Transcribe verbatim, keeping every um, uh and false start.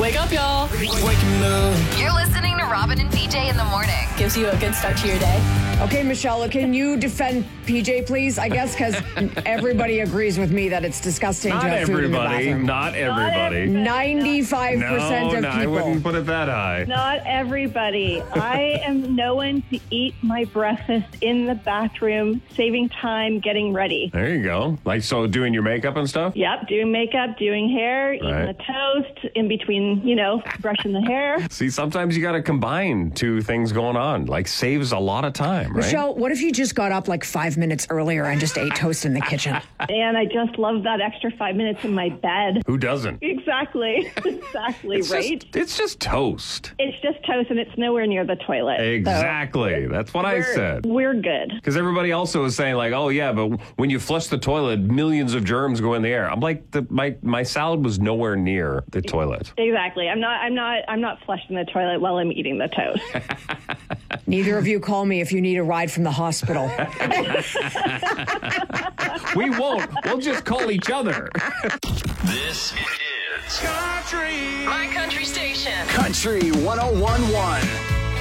Wake up, y'all. Waking up. You're listening to Robin and P J in the morning. Gives you a good start to your day. Okay, Michelle, can you defend P J, please? I guess because everybody agrees with me that it's disgusting Not to have food in the everybody. bathroom. Not everybody. ninety-five percent No, of no, people. I wouldn't put it that high. Not everybody. I am known to eat my breakfast in the bathroom, saving time getting ready. There you go. Like, so doing your makeup and stuff? Yep, doing makeup, doing hair, eating Right. the toast, in between, you know, brushing the hair. See, sometimes you got to combine two things going on. Like, saves a lot of time, right? Michelle, what if you just got up like five minutes earlier and just ate toast in the kitchen? And I just love that extra five minutes in my bed. Who doesn't? Exactly. Exactly, It's right? Just, it's just toast. It's just toast and it's nowhere near the toilet. So Exactly. That's what I we're- said. We're good. Because everybody also is saying, like, oh, yeah, but when you flush the toilet, millions of germs go in the air. I'm like, the, my, my salad was nowhere near the toilet. Exactly. I'm not I'm not I'm not flushing the toilet while I'm eating the toast. Neither of you call me if you need a ride from the hospital. We won't. We'll just call each other. This is Country. My country station. Country one oh one point one.